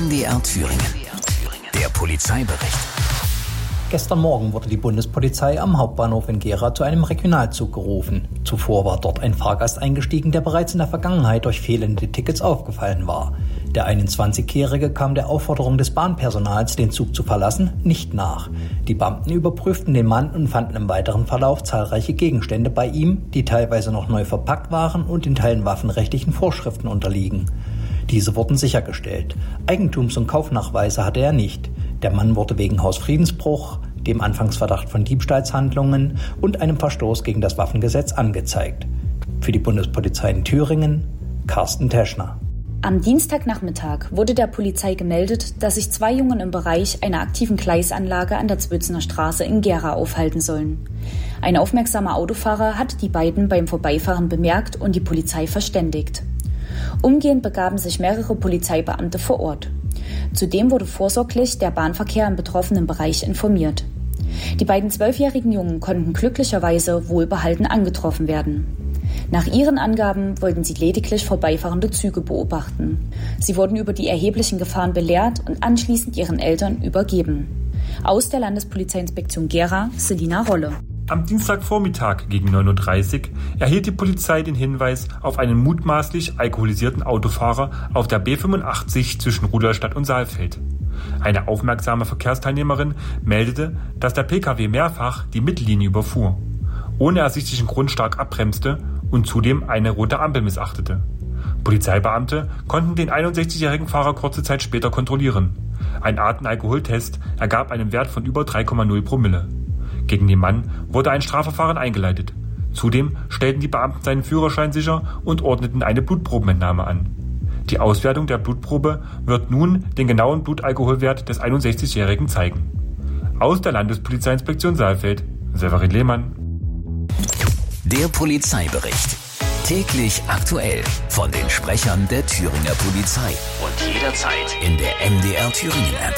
MDR Thüringen. Der Polizeibericht. Gestern Morgen wurde die Bundespolizei am Hauptbahnhof in Gera zu einem Regionalzug gerufen. Zuvor war dort ein Fahrgast eingestiegen, der bereits in der Vergangenheit durch fehlende Tickets aufgefallen war. Der 21-Jährige kam der Aufforderung des Bahnpersonals, den Zug zu verlassen, nicht nach. Die Beamten überprüften den Mann und fanden im weiteren Verlauf zahlreiche Gegenstände bei ihm, die teilweise noch neu verpackt waren und in Teilen waffenrechtlichen Vorschriften unterliegen. Diese wurden sichergestellt. Eigentums- und Kaufnachweise hatte er nicht. Der Mann wurde wegen Hausfriedensbruch, dem Anfangsverdacht von Diebstahlshandlungen und einem Verstoß gegen das Waffengesetz angezeigt. Für die Bundespolizei in Thüringen, Carsten Teschner. Am Dienstagnachmittag wurde der Polizei gemeldet, dass sich 2 Jungen im Bereich einer aktiven Gleisanlage an der Zwötzener Straße in Gera aufhalten sollen. Ein aufmerksamer Autofahrer hatte die beiden beim Vorbeifahren bemerkt und die Polizei verständigt. Umgehend begaben sich mehrere Polizeibeamte vor Ort. Zudem wurde vorsorglich der Bahnverkehr im betroffenen Bereich informiert. Die beiden 12-jährigen Jungen konnten glücklicherweise wohlbehalten angetroffen werden. Nach ihren Angaben wollten sie lediglich vorbeifahrende Züge beobachten. Sie wurden über die erheblichen Gefahren belehrt und anschließend ihren Eltern übergeben. Aus der Landespolizeiinspektion Gera, Selina Rolle. Am Dienstagvormittag gegen 9.30 Uhr erhielt die Polizei den Hinweis auf einen mutmaßlich alkoholisierten Autofahrer auf der B85 zwischen Rudolstadt und Saalfeld. Eine aufmerksame Verkehrsteilnehmerin meldete, dass der Pkw mehrfach die Mittellinie überfuhr, ohne ersichtlichen Grund stark abbremste und zudem eine rote Ampel missachtete. Polizeibeamte konnten den 61-jährigen Fahrer kurze Zeit später kontrollieren. Ein Atemalkoholtest ergab einen Wert von über 3,0 Promille. Gegen den Mann wurde ein Strafverfahren eingeleitet. Zudem stellten die Beamten seinen Führerschein sicher und ordneten eine Blutprobenentnahme an. Die Auswertung der Blutprobe wird nun den genauen Blutalkoholwert des 61-Jährigen zeigen. Aus der Landespolizeiinspektion Saalfeld, Severin Lehmann. Der Polizeibericht. Täglich aktuell von den Sprechern der Thüringer Polizei. Und jederzeit in der MDR Thüringen App.